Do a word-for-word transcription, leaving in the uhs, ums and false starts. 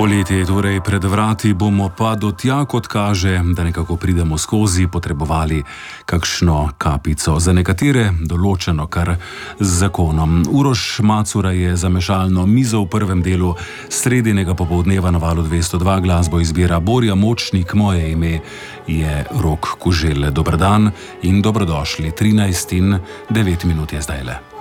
Poletje je torej pred vrati, bomo pa do tja, kot kaže, da nekako pridemo skozi, potrebovali kakšno kapico. Za nekatere določeno kar z zakonom. Uroš Macura je za mešalno mizo v prvem delu sredinega popoldneva na Valu dvesto dva glasbo izbira Borja Močnik, moje ime je Rok Kužel. Dober dan in dobrodošli. trinajst in devet minut je zdajle.